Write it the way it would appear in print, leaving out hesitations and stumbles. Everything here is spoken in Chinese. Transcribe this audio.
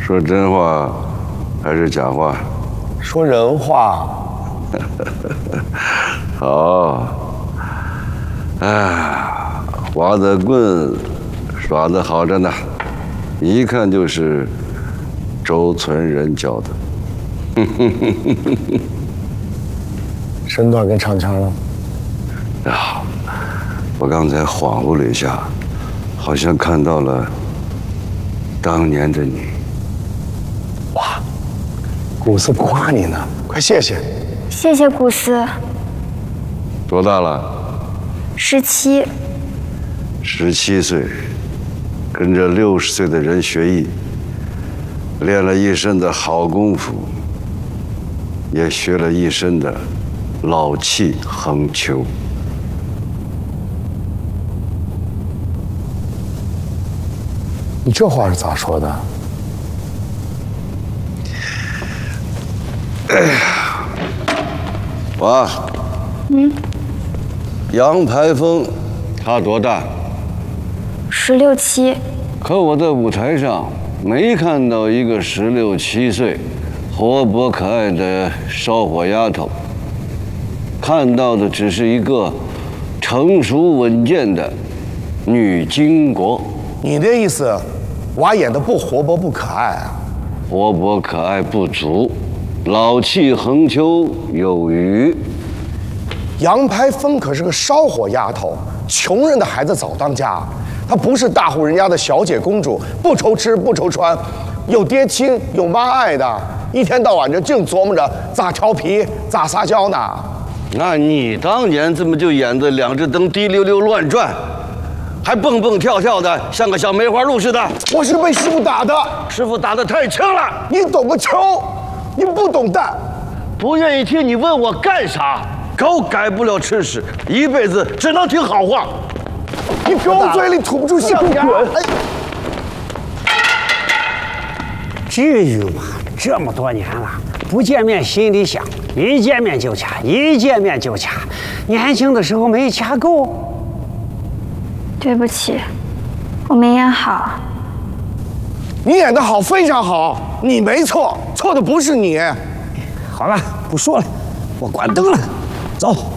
说真话还是假话？ 说人话。 好。滑的棍耍得好着呢，一看就是周村人教的。 身段跟唱腔了。 我刚才恍惚了一下，好像看到了当年的你。 哇，古斯夸你呢，快谢谢。 谢谢古斯。 多大了 17。 17岁，跟着60岁的人学艺，练了一身的好功夫，也学了一身的老气横秋。 你这话是咋说的？ 娃，杨排风，他多大 16、7。 可我在舞台上没看到一个16、17岁活泼可爱的烧火丫头，看到的只是一个成熟稳健的女巾帼。 你的意思，娃演的不活泼不可爱啊？ 活泼可爱不足，老气横秋有余。 杨排风可是个烧火丫头，穷人的孩子早当家。她不是大户人家的小姐公主，不愁吃不愁穿，有爹亲有妈爱的，一天到晚就净琢磨着咋调皮咋撒娇呢。 那你当年怎么就演的两只灯滴溜溜乱转，还蹦蹦跳跳的，像个小梅花鹿似的？ 我是被师傅打的， 师傅打得太轻了。 你懂个球，你不懂蛋。 不愿意听你问我干啥？狗改不了吃屎，一辈子只能听好话。 你狗嘴里吐不出象牙。 至于吗？这么多年了，不见面心里想，一见面就掐，一见面就掐。年轻的时候没掐够。 对不起，我没演好。 你演得好，非常好，你没错，错的不是你。 好了，不说了，我关灯了，走。